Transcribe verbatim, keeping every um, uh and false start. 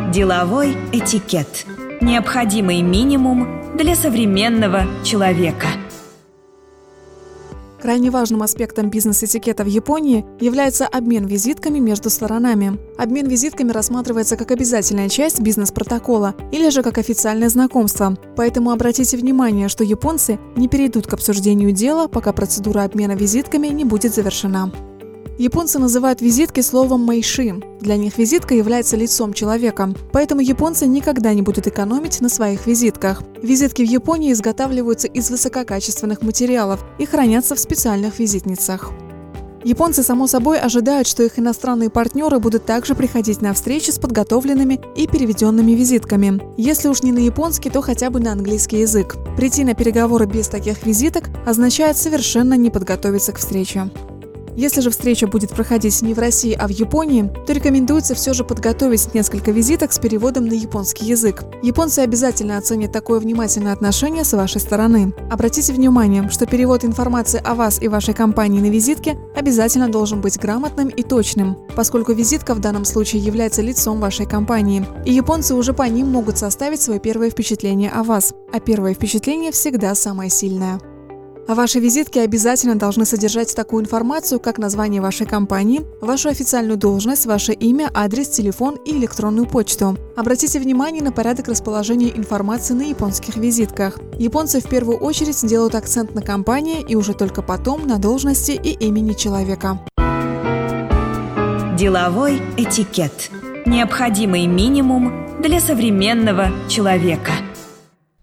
Деловой этикет. Необходимый минимум для современного человека. Крайне важным аспектом бизнес-этикета в Японии является обмен визитками между сторонами. Обмен визитками рассматривается как обязательная часть бизнес-протокола или же как официальное знакомство. Поэтому обратите внимание, что японцы не перейдут к обсуждению дела, пока процедура обмена визитками не будет завершена. Японцы называют визитки словом «мэйши». Для них визитка является лицом человека, поэтому японцы никогда не будут экономить на своих визитках. Визитки в Японии изготавливаются из высококачественных материалов и хранятся в специальных визитницах. Японцы, само собой, ожидают, что их иностранные партнеры будут также приходить на встречи с подготовленными и переведенными визитками. Если уж не на японский, то хотя бы на английский язык. Прийти на переговоры без таких визиток означает совершенно не подготовиться к встрече. Если же встреча будет проходить не в России, а в Японии, то рекомендуется все же подготовить несколько визиток с переводом на японский язык. Японцы обязательно оценят такое внимательное отношение с вашей стороны. Обратите внимание, что перевод информации о вас и вашей компании на визитке обязательно должен быть грамотным и точным, поскольку визитка в данном случае является лицом вашей компании, и японцы уже по ним могут составить свое первое впечатление о вас, а первое впечатление всегда самое сильное. А ваши визитки обязательно должны содержать такую информацию, как название вашей компании, вашу официальную должность, ваше имя, адрес, телефон и электронную почту. Обратите внимание на порядок расположения информации на японских визитках. Японцы в первую очередь делают акцент на компании и уже только потом на должности и имени человека. Деловой этикет. Необходимый минимум для современного человека.